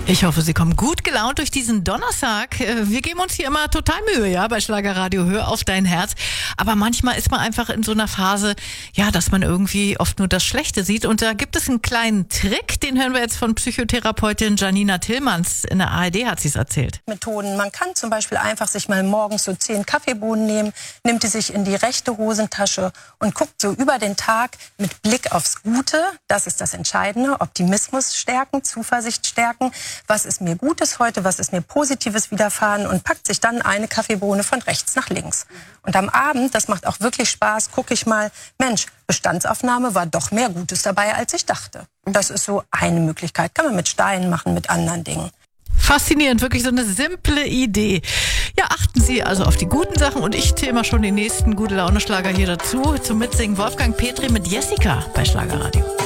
Ich hoffe, Sie kommen gut gelaunt durch diesen Donnerstag. Wir geben uns hier immer total Mühe, ja, bei Schlagerradio Hör auf dein Herz. Aber manchmal ist man einfach in so einer Phase, ja, dass man irgendwie oft nur das Schlechte sieht. Und da gibt es einen kleinen Trick, den hören wir jetzt von Psychotherapeutin Janina Tillmanns. In der ARD hat sie es erzählt. Methoden. Man kann zum Beispiel einfach sich mal morgens so 10 Kaffeebohnen nehmen, nimmt die sich in die rechte Hosentasche und guckt so über den Tag mit Blick aufs Gute. Das ist das Entscheidende. Optimismus stärken, Zuversicht stärken. Was ist mir Gutes heute, was ist mir Positives widerfahren und packt sich dann eine Kaffeebohne von rechts nach links. Und am Abend, das macht auch wirklich Spaß, gucke ich mal, Mensch, Bestandsaufnahme war doch mehr Gutes dabei, als ich dachte. Das ist so eine Möglichkeit. Kann man mit Steinen machen, mit anderen Dingen. Faszinierend, wirklich so eine simple Idee. Ja, achten Sie also auf die guten Sachen und ich zähle mal schon den nächsten Gute-Laune-Schlager hier dazu. Zum Mitsingen Wolfgang Petri mit Jessica bei Schlagerradio.